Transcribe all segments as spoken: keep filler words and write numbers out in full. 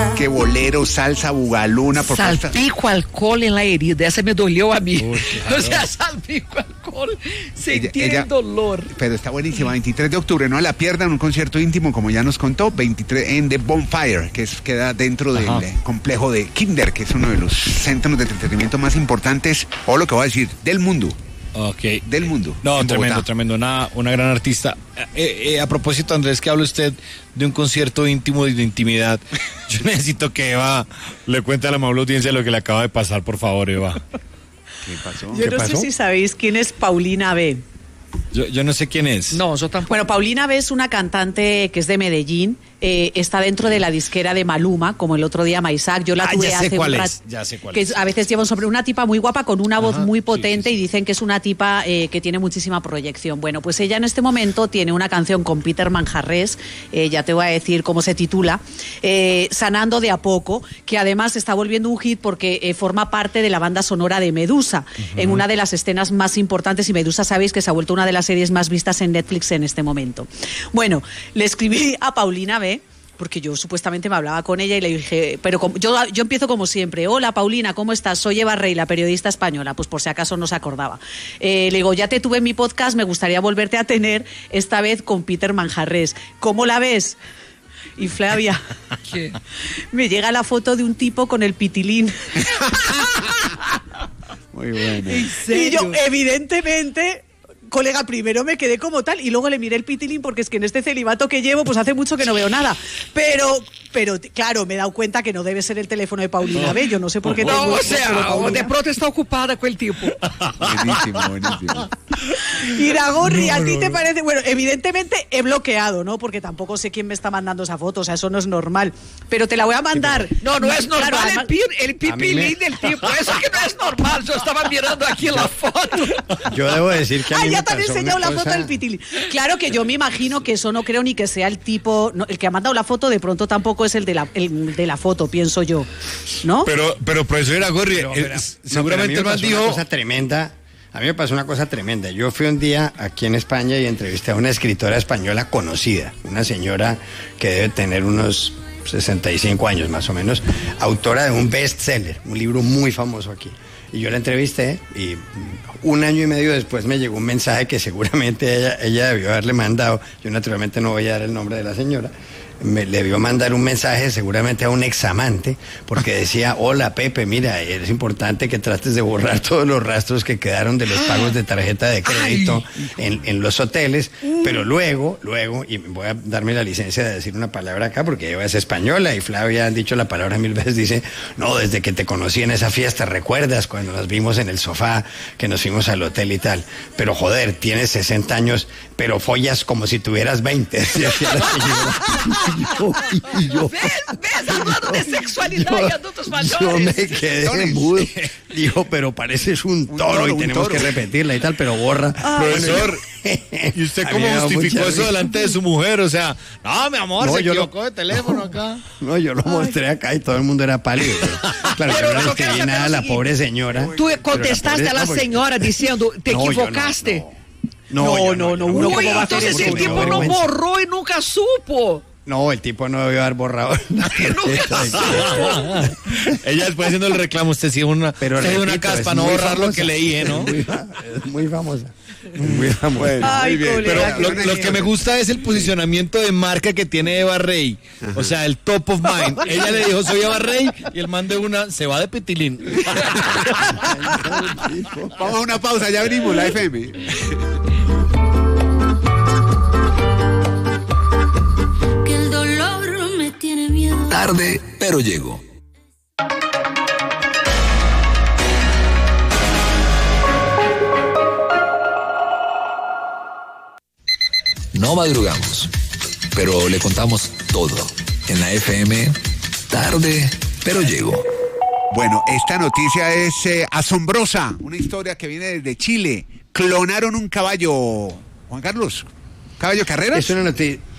Que bolero, salsa, bugaluna, propuesta. Salpico alcohol en la herida, esa me dolió a mí. Uy, claro. O sea, salpico alcohol, sentir ella, ella, el dolor. Pero está buenísima, veintitrés de octubre, no la pierdan, un concierto íntimo, como ya nos contó, veintitrés en The Bonfire, que es, queda dentro Ajá. del complejo de Kinder, que es uno de los centros de entretenimiento más importantes, o lo que voy a decir, del mundo. Okay. Del mundo. No, tremendo, Bogotá. tremendo. Una, una gran artista. Eh, eh, a propósito, Andrés, que habla usted de un concierto íntimo y de intimidad. Yo necesito que Eva le cuente a la amable audiencia lo que le acaba de pasar, por favor, Eva. ¿Qué pasó? Yo ¿Qué no pasó? sé si sabéis quién es Paulina B. Yo, yo no sé quién es. No, yo tampoco. Bueno, Paulina B es una cantante que es de Medellín. Eh, está dentro de la disquera de Maluma, como el otro día Maisak. Yo la ah, tuve ya sé hace cuál un es, rato. ya sé cuál que es. A veces lleva un sobre una tipa muy guapa con una voz Ajá, muy potente sí, sí, sí. y dicen que es una tipa eh, que tiene muchísima proyección. Bueno, pues ella en este momento tiene una canción con Peter Manjarrés, eh, ya te voy a decir cómo se titula, eh, Sanando de a poco, que además está volviendo un hit porque eh, forma parte de la banda sonora de Medusa, uh-huh. en una de las escenas más importantes, y Medusa sabéis que se ha vuelto una de las series más vistas en Netflix en este momento. Bueno, le escribí a Paulina B, porque yo supuestamente me hablaba con ella y le dije, pero como, yo, yo empiezo como siempre, hola Paulina, ¿cómo estás? Soy Eva Rey, la periodista española, pues por si acaso no se acordaba. Eh, le digo, ya te tuve en mi podcast, me gustaría volverte a tener, esta vez con Peter Manjarrés. ¿Cómo la ves? Y Flavia, ¿qué? Me llega la foto de un tipo con el pitilín. Muy bueno. ¿En serio? Y yo, evidentemente... Colega, primero me quedé como tal y luego le miré el pitilín porque es que en este celibato que llevo pues hace mucho que no veo nada. Pero, pero claro, me he dado cuenta que no debe ser el teléfono de Paulina no. B. Yo no sé por qué. No, tengo, o sea, de pronto está ocupada con el tipo. Buenísimo, buenísimo. Iragorri, no, ¿a ti no, te no. parece? Bueno, evidentemente he bloqueado, ¿no? Porque tampoco sé quién me está mandando esa foto, o sea, eso no es normal. Pero te la voy a mandar. Sí, no, no es normal, claro, además... el, el pipilín me... del tipo. Eso que no es normal. Yo estaba mirando aquí la foto. Yo debo decir que a mí ah, me ya te han enseñado la cosa... foto del pitilín. Claro que yo me imagino que eso no creo ni que sea el tipo, no, el que ha mandado la foto de pronto tampoco es el de la, el de la foto, pienso yo, ¿no? Pero, pero profesor Iragorri, pero, el, pero, seguramente el no, man dijo... Una cosa tremenda. A mí me pasó una cosa tremenda. Yo fui un día aquí en España y entrevisté a una escritora española conocida, una señora que debe tener unos sesenta y cinco años más o menos, autora de un bestseller, un libro muy famoso aquí. Y yo la entrevisté y un año y medio después me llegó un mensaje que seguramente ella, ella debió haberle mandado. Yo naturalmente no voy a dar el nombre de la señora. Me le debió mandar un mensaje seguramente a un examante porque decía, hola Pepe, mira, es importante que trates de borrar todos los rastros que quedaron de los pagos de tarjeta de crédito en, en los hoteles, pero luego, luego, y voy a darme la licencia de decir una palabra acá porque ella es española y Flavia han dicho la palabra mil veces, dice, no, desde que te conocí en esa fiesta, ¿recuerdas cuando nos vimos en el sofá, que nos fuimos al hotel y tal? Pero joder, tienes sesenta años, pero follas como si tuvieras veinte, decía la señora. Yo, y yo, ¿Ves? ¿Ves? Hablando de sexualidad yo, y adultos mayores. Yo me quedé mudo. Dijo, pero pareces un toro, un toro y tenemos que repetirla y tal, pero borra. Ah, profesor, ¿y usted cómo justificó eso delante de su mujer? O sea, no, mi amor, no, se equivocó lo, de teléfono acá. No, yo lo mostré acá y todo el mundo era pálido. Pero, claro, pero yo no le escribí nada a la pobre señora. Tú contestaste a la señora diciendo, te no, equivocaste. No, no, no, no, uno Uy, entonces el tipo no borró y nunca supo. No, el tipo no debió haber borrado. Ella después haciendo el reclamo, usted sí una, pero usted repito, una caspa, no borrar famosa. Lo que leí, ¿eh? ¿no? Es muy, es muy famosa. Muy famosa. Bueno, Ay, muy bien. colega, Pero lo, lo que me gusta es el posicionamiento de marca que tiene Eva Rey. Ajá. O sea, el top of mind. Ella le dijo, soy Eva Rey, y el man de una, se va de pitilín. Vamos a una pausa, ya venimos, la F M. Tarde, pero llego. No madrugamos, pero le contamos todo. En la F M, tarde, pero llego. Bueno, esta noticia es eh, asombrosa. Una historia que viene desde Chile. Clonaron un caballo. Juan Carlos, ¿caballo carreras? Es una noticia.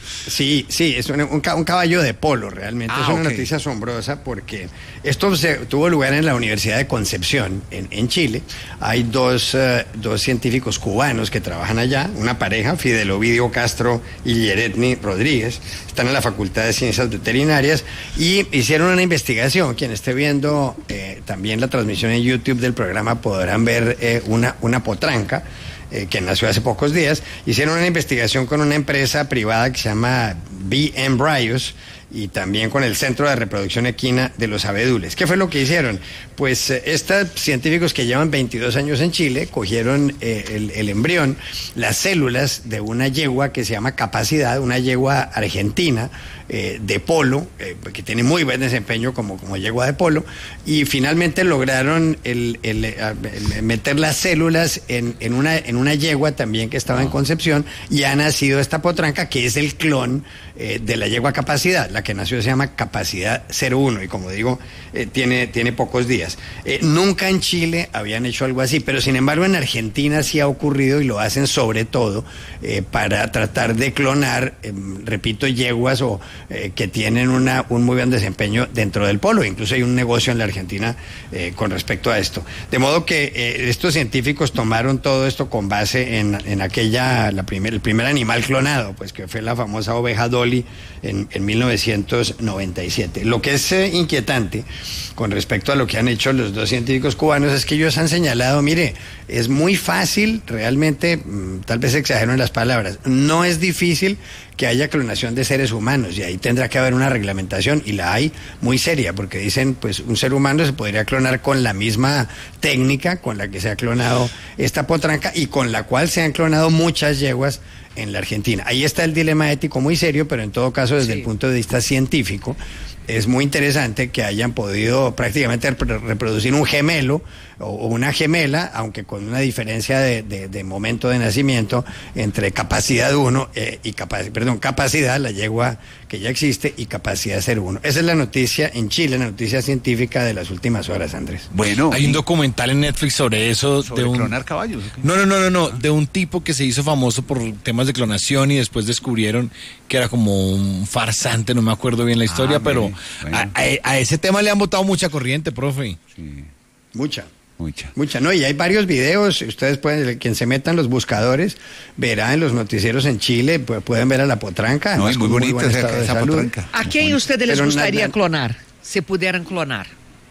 Sí, sí, es un, un, un caballo de polo, realmente. Ah, es una okay. noticia asombrosa porque esto se tuvo lugar en la Universidad de Concepción, en, en Chile. Hay dos, uh, dos científicos cubanos que trabajan allá, una pareja, Fidel Ovidio Castro y Yeretni Rodríguez, están en la Facultad de Ciencias Veterinarias y hicieron una investigación. Quien esté viendo eh, también la transmisión en YouTube del programa podrán ver eh, una, una potranca Eh, que nació hace pocos días. Hicieron una investigación con una empresa privada que se llama B M Bryos y también con el Centro de Reproducción Equina de los Abedules. ¿Qué fue lo que hicieron? Pues eh, estos científicos que llevan veintidós años en Chile cogieron eh, el, el embrión, las células de una yegua que se llama Capacidad, una yegua argentina eh, de polo, eh, que tiene muy buen desempeño como, como yegua de polo, y finalmente lograron el, el, el, el meter las células en, en, una, en una yegua también que estaba en concepción, y ha nacido esta potranca que es el clon eh, de la yegua Capacidad. La que nació se llama Capacidad cero uno y como digo, eh, tiene, tiene pocos días. Eh, nunca en Chile habían hecho algo así, pero sin embargo en Argentina sí ha ocurrido y lo hacen sobre todo eh, para tratar de clonar, eh, repito, yeguas o eh, que tienen una, un muy buen desempeño dentro del polo. Incluso hay un negocio en la Argentina eh, con respecto a esto. De modo que eh, estos científicos tomaron todo esto con base en, en aquella, la primer, el primer animal clonado, pues que fue la famosa oveja Dolly en, en mil novecientos noventa y siete. Lo que es eh, inquietante con respecto a lo que han hecho los dos científicos cubanos es que ellos han señalado, mire, es muy fácil, realmente, tal vez exagero en las palabras, no es difícil que haya clonación de seres humanos y ahí tendrá que haber una reglamentación y la hay muy seria porque dicen, pues un ser humano se podría clonar con la misma técnica con la que se ha clonado esta potranca y con la cual se han clonado muchas yeguas en la Argentina. Ahí está el dilema ético muy serio, pero en todo caso desde sí. el punto de vista científico es muy interesante que hayan podido prácticamente reproducir un gemelo o una gemela, aunque con una diferencia de, de, de momento de nacimiento entre Capacidad uno eh, y capac, perdón, Capacidad, la yegua que ya existe, y Capacidad cero uno. Esa es la noticia en Chile, la noticia científica de las últimas horas, Andrés. Bueno, hay un documental en Netflix sobre eso. ¿Sobre de un... clonar caballos? ¿Okay? No, no, no, no, no, de un tipo que se hizo famoso por temas de clonación y después descubrieron que era como un farsante, no me acuerdo bien la historia, ah, pero bueno. a, a, a ese tema le han botado mucha corriente, profe. Sí. Mucha. Mucha. Mucha, no, y hay varios videos, ustedes pueden, quien se meta en los buscadores, verá en los noticieros en Chile, pues, pueden ver a la potranca. No, es muy bonita muy esa, esa potranca. ¿A quién ustedes les Pero gustaría na, clonar, si pudieran clonar?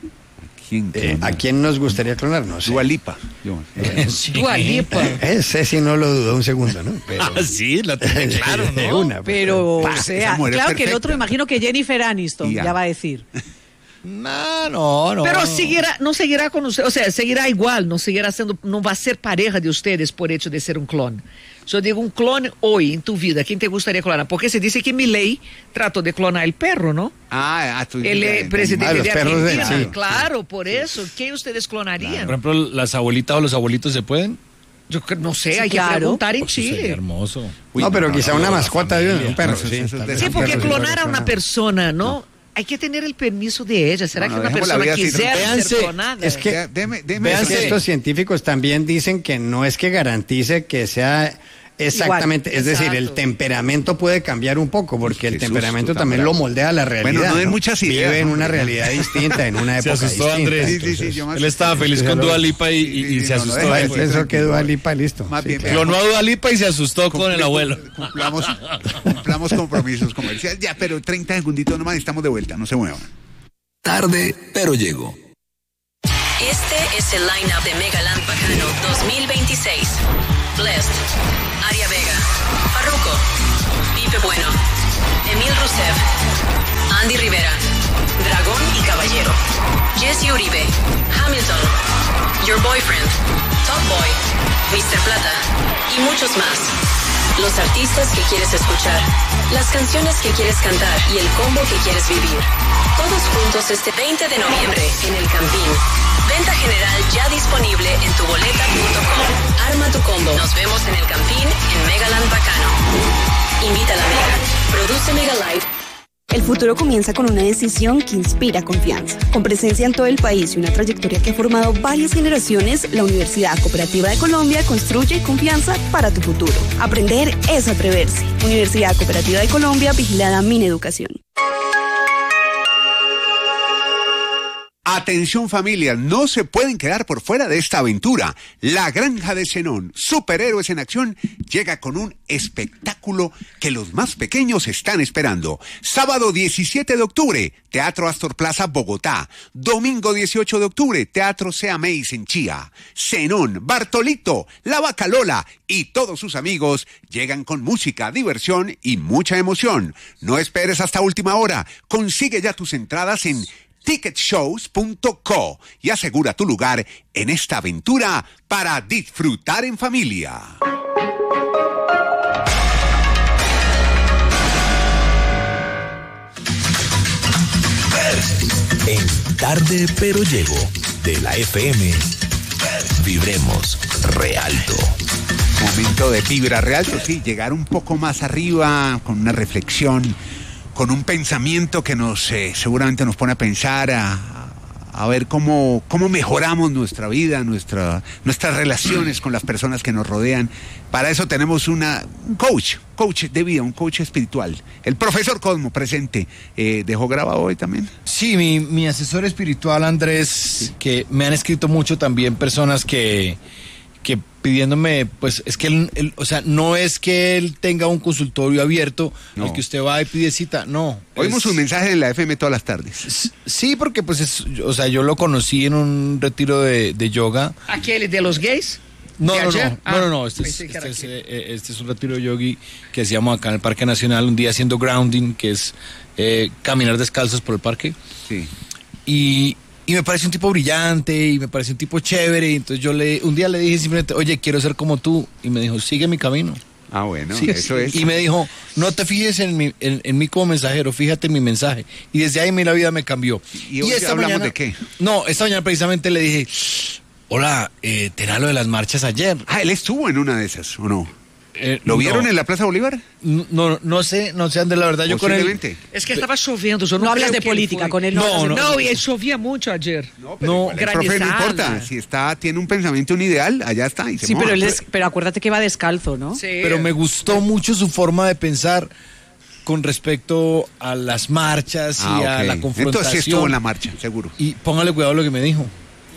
¿A quién, eh, ¿A quién nos gustaría clonar? No sé. Dua Lipa. Eh, sí. Dua Lipa. Ese sí no lo dudó un segundo, ¿no? Pero, ah, sí, la tengo claro, ¿no? Una, pero, o sea, claro perfecta. Que el otro, imagino que Jennifer Aniston ya. ya va a decir. No, no, no. Pero seguirá, no seguirá con usted, o sea, seguirá igual, no seguirá siendo, no va a ser pareja de ustedes por hecho de ser un clon. Yo digo, un clon hoy en tu vida, ¿quién te gustaría clonar? Porque se dice que Milei trató de clonar el perro, ¿no? Ah, ah tú el eh, presidente ah, de Argentina. De, sí, claro, sí. por eso. ¿Qué ustedes clonarían? Claro. Por ejemplo, las abuelitas o los abuelitos se pueden. Yo no sé, sí, hay claro. que preguntar en Pues Chile. Hermoso. Uy, no, pero no, quizá no, una no, mascota de un perro. No, sí, sí, porque clonar a una persona, ¿no? no. Hay que tener el permiso de ella. ¿Será no, no, que una persona quisiera ser clonada? Es que, deme, deme es que estos científicos también dicen que no es que garantice que sea exactamente, igual, es decir, exacto. El temperamento puede cambiar un poco, porque el temperamento también lo moldea la realidad. Bueno, no hay ¿no? muchas ideas. Vive en una realidad distinta, en una época se asustó distinta. Andrés. Entonces, sí, sí, sí, yo él estaba feliz con Dua Lipa y, y, y sí, se asustó. No, él pensó que Dua Lipa, listo. Más bien, claro. Clonó a Dua Lipa y se asustó con el abuelo. Cumplamos, cumplamos compromisos comerciales. Ya, pero treinta segunditos nomás y estamos de vuelta, no se muevan. Tarde, pero llego. Este es el line-up de Megaland Bacano dos mil veintiséis. Blessed, Aria Vega, Farruko, Pipe Bueno, Emil Rusev, Andy Rivera, Dragón y Caballero, Jesse Uribe, Hamilton, Your Boyfriend, Top Boy, mister Plata y muchos más. Los artistas que quieres escuchar, las canciones que quieres cantar y el combo que quieres vivir. Todos juntos este veinte de noviembre en El Campín. Venta general ya disponible en tu boleta punto com. Arma tu combo. Nos vemos en El Campín en Megaland Bacano. Invita a la Mega. Produce Megalight. El futuro comienza con una decisión que inspira confianza. Con presencia en todo el país y una trayectoria que ha formado varias generaciones, la Universidad Cooperativa de Colombia construye confianza para tu futuro. Aprender es atreverse. Universidad Cooperativa de Colombia, vigilada Mineducación. Atención familia, no se pueden quedar por fuera de esta aventura. La Granja de Zenón, superhéroes en acción, llega con un espectáculo que los más pequeños están esperando. Sábado diecisiete de octubre, Teatro Astor Plaza, Bogotá. Domingo dieciocho de octubre, Teatro Seameis en Chía. Zenón, Bartolito, La Vaca Lola y todos sus amigos llegan con música, diversión y mucha emoción. No esperes hasta última hora. Consigue ya tus entradas en ticket shows punto co y asegura tu lugar en esta aventura para disfrutar en familia. En Tarde Pero Llego, de la F M, vibremos re alto. Momento de vibra re alto, sí, llegar un poco más arriba con una reflexión, con un pensamiento que nos eh, seguramente nos pone a pensar, a, a ver cómo, cómo mejoramos nuestra vida, nuestra, nuestras relaciones con las personas que nos rodean. Para eso tenemos una, un coach, coach de vida, un coach espiritual. El profesor Cosmo, presente. Eh, ¿Dejó grabado hoy también? Sí, mi, mi asesor espiritual, Andrés, sí. Que me han escrito mucho también personas que... que pidiéndome, pues, es que él, él, o sea, no es que él tenga un consultorio abierto, no. Al que usted va y pide cita, no. Oímos un mensaje en la F M todas las tardes. Sí, porque, pues, es, o sea, yo lo conocí en un retiro de, de yoga. ¿Aquel de los gays? No, no, no, ah, no, no, no, este es, este, es, eh, este es un retiro de yogi que hacíamos acá en el Parque Nacional, un día haciendo grounding, que es eh, caminar descalzos por el parque. Sí. Y... Y me parece un tipo brillante y me parece un tipo chévere. Y entonces yo le, un día le dije simplemente, oye, quiero ser como tú. Y me dijo, sigue mi camino. Ah, bueno, sí, eso es. Y me dijo, no te fijes en mí, en, en mí como mensajero, fíjate en mi mensaje. Y desde ahí mi la vida me cambió. ¿Y, y esta hablamos mañana, de qué? No, esta mañana precisamente le dije, hola, eh, ¿te era lo de las marchas ayer? Ah, él estuvo en una de esas, ¿o no? Eh, ¿Lo vieron no. en la Plaza Bolívar? No, no, no sé, no sé, Andrés, la verdad, yo con él... Es que estaba lloviendo, yo no, no hablas de que política, con él no. No, no, no, y llovía mucho ayer. No, pero no, el profe no importa, si está, tiene un pensamiento, un ideal, allá está. Y se sí, moja. pero, él es, pero acuérdate que va descalzo, ¿no? Sí. Pero me gustó mucho su forma de pensar con respecto a las marchas y ah, a okay. la confrontación. Entonces estuvo en la marcha, seguro. Y póngale cuidado a lo que me dijo.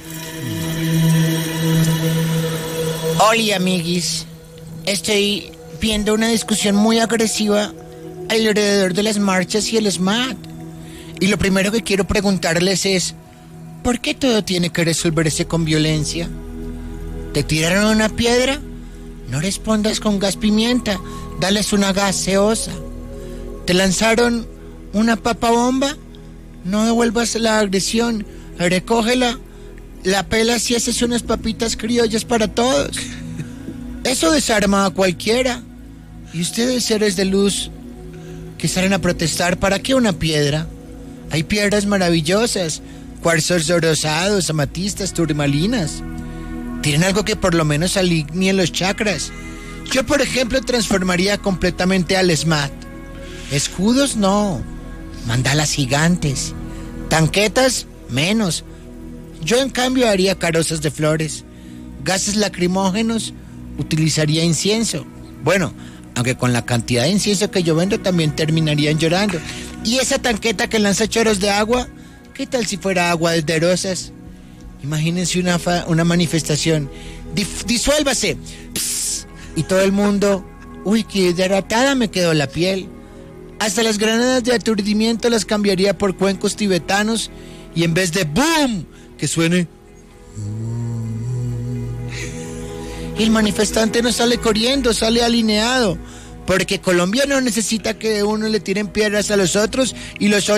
Hola, amiguis. Estoy viendo una discusión muy agresiva alrededor de las marchas y el SMART. Y lo primero que quiero preguntarles es, ¿por qué todo tiene que resolverse con violencia? ¿Te tiraron una piedra? No respondas con gas pimienta, dales una gaseosa. ¿Te lanzaron una papa bomba? No devuelvas la agresión, recógela, la pelas y haces unas papitas criollas para todos. Eso desarma a cualquiera. Y ustedes, seres de luz, que salen a protestar, ¿para qué una piedra? Hay piedras maravillosas, cuarzos rosados, amatistas, turmalinas. Tienen algo que por lo menos alinee los chakras. Yo, por ejemplo, transformaría completamente al SMAT. Escudos, no. Mandalas gigantes. Tanquetas, menos. Yo, en cambio, haría carrozas de flores. Gases lacrimógenos, utilizaría incienso. Bueno, aunque con la cantidad de incienso que yo vendo también terminarían llorando. Y esa tanqueta que lanza chorros de agua, ¿qué tal si fuera agua de rosas? Imagínense una, fa- una manifestación. Dif- disuélvase. Psst. Y todo el mundo, uy, qué hidratada me quedó la piel. Hasta las granadas de aturdimiento las cambiaría por cuencos tibetanos y en vez de boom, que suene... Y el manifestante no sale corriendo, sale alineado, porque Colombia no necesita que uno le tiren piedras a los otros y los